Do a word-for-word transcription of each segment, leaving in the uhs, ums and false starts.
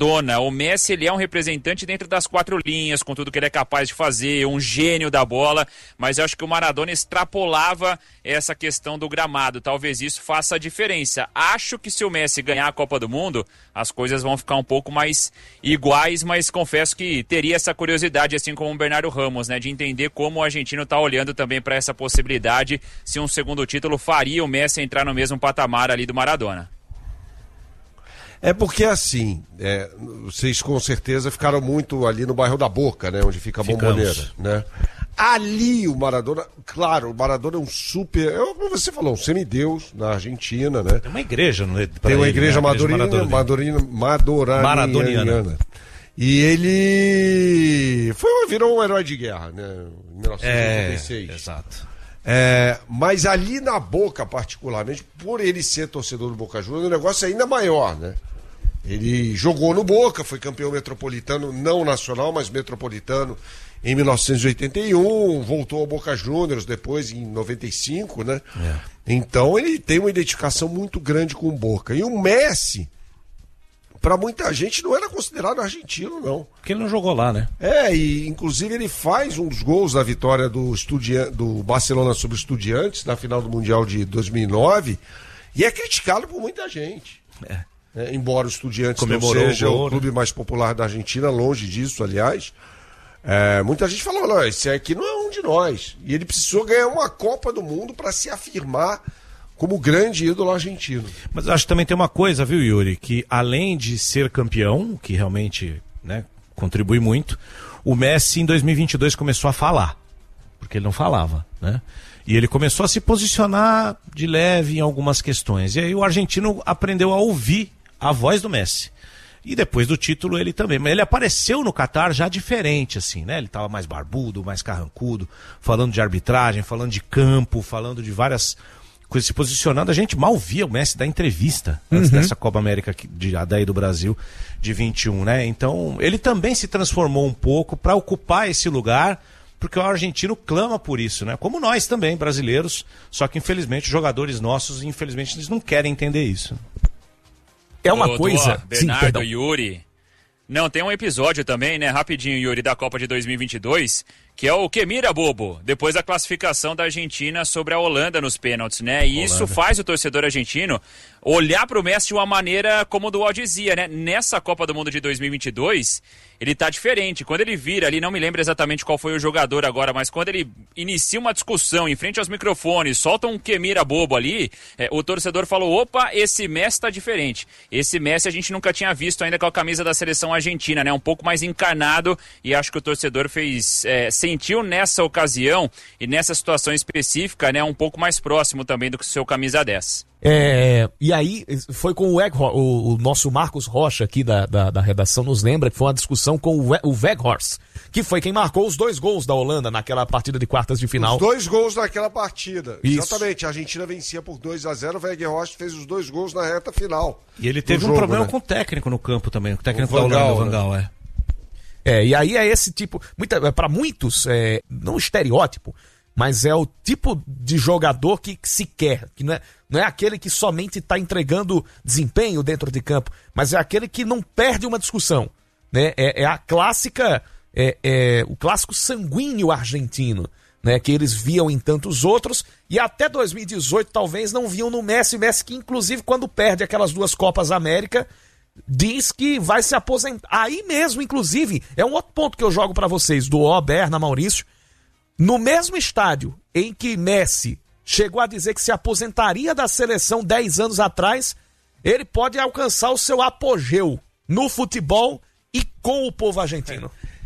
Maradona. O Messi, ele é um representante dentro das quatro linhas, com tudo que ele é capaz de fazer, um gênio da bola, mas eu acho que o Maradona extrapolava essa questão do gramado. Talvez isso faça a diferença. Acho que se o Messi ganhar a Copa do Mundo, as coisas vão ficar um pouco mais iguais, mas confesso que teria essa curiosidade, assim como o Bernardo Ramos, né, de entender como o argentino está olhando também para essa possibilidade, se um segundo título faria o Messi entrar no mesmo patamar ali do Maradona. É porque assim, é, vocês com certeza ficaram muito ali no bairro da Boca, né? Onde fica a Bombonera, né? Ali o Maradona, claro, o Maradona é um super, é, como você falou, um semideus na Argentina, né? Tem uma igreja, né? Tem uma ele, igreja né? madorina, madorina, madoraniana. Maradoniana. E ele foi, virou um herói de guerra, né? Em mil novecentos e oitenta e seis. É, exato. É, mas ali na Boca, particularmente, por ele ser torcedor do Boca Juniors, o negócio é ainda maior, né? Ele jogou no Boca, foi campeão metropolitano, não nacional, mas metropolitano em mil novecentos e oitenta e um, voltou ao Boca Juniors depois em noventa e cinco, né? É. Então ele tem uma identificação muito grande com o Boca. E o Messi, para muita gente, não era considerado argentino, não. Porque ele não jogou lá, né? É, e inclusive ele faz um dos gols da vitória do, estudia... do Barcelona sobre o Estudiantes na final do Mundial de dois mil e nove e é criticado por muita gente. É. É, embora o Estudiantes não seja o, gol, o clube né? mais popular da Argentina, longe disso, aliás, é, muita gente falou, não, esse aqui não é um de nós. E ele precisou ganhar uma Copa do Mundo para se afirmar como grande ídolo argentino. Mas acho que também tem uma coisa, viu, Yuri, que além de ser campeão, que realmente, né, contribui muito, o Messi em dois mil e vinte e dois começou a falar, porque ele não falava, né? E ele começou a se posicionar de leve em algumas questões. E aí o argentino aprendeu a ouvir a voz do Messi. E depois do título ele também. Mas ele apareceu no Catar já diferente, assim, né? Ele estava mais barbudo, mais carrancudo, falando de arbitragem, falando de campo, falando de várias coisas, se posicionando. A gente mal via o Messi dar entrevista antes uhum. dessa Copa América de, daí do Brasil de vinte e um, né? Então ele também se transformou um pouco para ocupar esse lugar, porque o argentino clama por isso, né? Como nós também, brasileiros, só que infelizmente os jogadores nossos, infelizmente, eles não querem entender isso. É uma Ô, coisa... Dó, Bernardo, Sim, Yuri... Não, tem um episódio também, né, rapidinho, Yuri, da Copa de dois mil e vinte e dois, que é o que mira, bobo, depois da classificação da Argentina sobre a Holanda nos pênaltis, né? E Holanda. Isso faz o torcedor argentino olhar para o Messi de uma maneira como o Dual dizia, né? Nessa Copa do Mundo de dois mil e vinte e dois, ele tá diferente. Quando ele vira ali, não me lembro exatamente qual foi o jogador agora, mas quando ele inicia uma discussão em frente aos microfones, solta um que mira bobo ali, é, o torcedor falou, opa, esse Messi tá diferente. Esse Messi a gente nunca tinha visto ainda com a camisa da seleção argentina, né? Um pouco mais encarnado, e acho que o torcedor fez, é, sentiu nessa ocasião e nessa situação específica, né, um pouco mais próximo também do que o seu camisa dez. É, e aí foi com o, Egg, o, o nosso Marcos Rocha aqui da, da, da redação nos lembra que foi uma discussão com o, o Weghorst, que foi quem marcou os dois gols da Holanda naquela partida de quartas de final. Os dois gols naquela partida. Isso. Exatamente, a Argentina vencia por dois a zero, o Weghorst fez os dois gols na reta final. E ele teve jogo, um problema né? com o técnico no campo também, o técnico o da Van Holanda, o Van né? Gaal, é. É, e aí é esse tipo, muita, para muitos, é, não estereótipo, mas é o tipo de jogador que, que se quer, que não é, não é aquele que somente está entregando desempenho dentro de campo, mas é aquele que não perde uma discussão, né? É, é a clássica, é, é o clássico sanguíneo argentino, né? Que eles viam em tantos outros, e até dois mil e dezoito talvez não viam no Messi, Messi que inclusive quando perde aquelas duas Copas América, diz que vai se aposentar. Aí mesmo, inclusive, é um outro ponto que eu jogo para vocês, do O, Berna, Maurício. No mesmo estádio em que Messi chegou a dizer que se aposentaria da seleção dez anos atrás, ele pode alcançar o seu apogeu no futebol e com o povo argentino.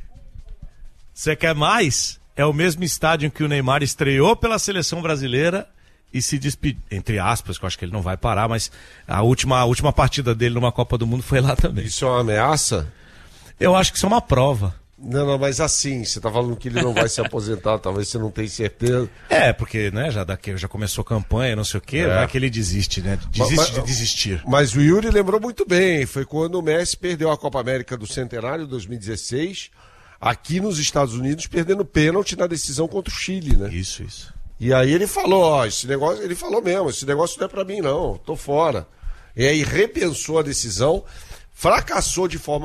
Você quer mais? É o mesmo estádio em que o Neymar estreou pela seleção brasileira e se despediu, entre aspas, que eu acho que ele não vai parar, mas a última, a última partida dele numa Copa do Mundo foi lá também. Isso é uma ameaça? Eu acho que isso é uma prova. Não, não, mas assim, você tá falando que ele não vai se aposentar, talvez você não tenha certeza. É, porque, né, já, daqui, já começou campanha, não sei o quê, é. Vai que ele desiste, né? Desiste mas, de desistir. Mas o Yuri lembrou muito bem, foi quando o Messi perdeu a Copa América do Centenário, dois mil e dezesseis, aqui nos Estados Unidos, perdendo pênalti na decisão contra o Chile, né? Isso, isso. E aí ele falou, ó, esse negócio, ele falou mesmo, esse negócio não é pra mim não, tô fora. E aí repensou a decisão, fracassou de forma